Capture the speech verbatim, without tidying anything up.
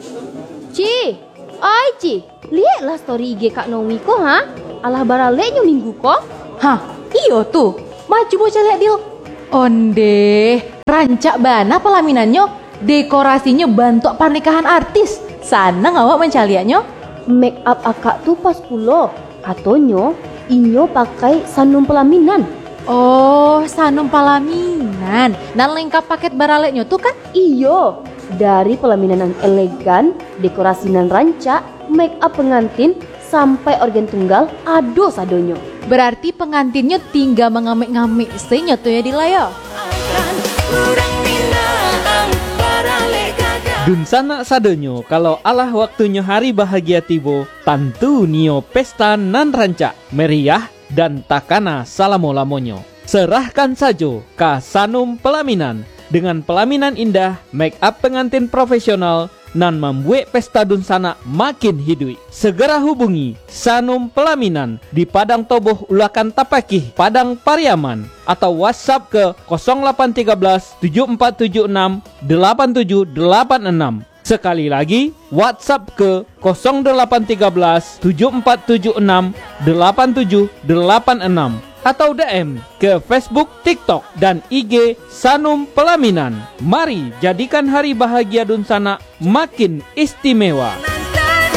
Ci, ai Ci, lihatlah story I G Kak Nomi ko ha. Alah baraleknya minggu ko. Hah, iyo tuh. Maju bocah lihat dia. Onde, rancak bana pelaminannya, dekorasinya bantu pernikahan artis. Sana ngawak mencaliannya. Make up akak tuh pas pulo. Katonyo, inyo pakai sanum pelaminan. Oh, sanum pelaminan. Dan lengkap paket baraleknya tuh kan? Iyo, dari pelaminan yang elegan, dekorasi nan rancak, make up pengantin, sampai organ tunggal, ado sadonyo. Berarti pengantinnya tinggal mengamik-ngamik senya tuh ya di layar. Dun sana sadonyo, kalau alah waktunya hari bahagia tibo, tentu nio pesta nan rancak, meriah dan takana salamo-lamonyo. Serahkan saja ke Sanum Pelaminan dengan pelaminan indah, make up pengantin profesional, nan membuat pesta dun sana makin hidup. Segera hubungi Sanum Pelaminan di Padang Toboh Ulakan Tapakih, Padang Pariaman, atau WhatsApp ke nol delapan satu tiga tujuh empat tujuh enam delapan tujuh delapan enam. Sekali lagi, WhatsApp ke nol delapan satu tiga tujuh empat tujuh enam delapan tujuh delapan enam. Atau D M ke Facebook, TikTok, dan I G Sanum Pelaminan. Mari jadikan hari bahagia dun sana makin istimewa.